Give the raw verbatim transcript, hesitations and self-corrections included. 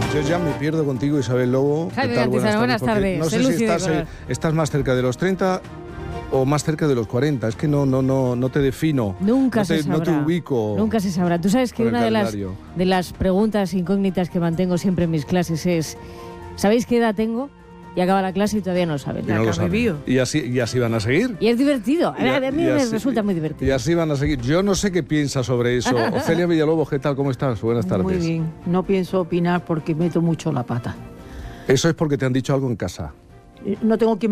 Yo ya me pierdo contigo, Isabel Lobo. Jaime ¿Qué tal? Cantizano, buenas tardes. No sé Sé si estás, lúcido, eh, estás más cerca de los treinta o más cerca de los cuarenta. Es que no, no, no, no te defino. Nunca no se te, sabrá. No te ubico. Nunca se sabrá. Tú sabes que con el una de las, calendario. de las preguntas incógnitas que mantengo siempre en mis clases es: ¿sabéis qué edad tengo? Y acaba la clase y todavía no lo saben. Y no lo saben. Y así, y así van a seguir. Y es divertido. Y a, a mí y me así, resulta muy divertido. Y así van a seguir. Yo no sé qué piensa sobre eso. Ofelia Villalobos, ¿qué tal? ¿Cómo estás? Buenas tardes. Muy bien. No pienso opinar porque meto mucho la pata. Eso es porque te han dicho algo en casa. No tengo quien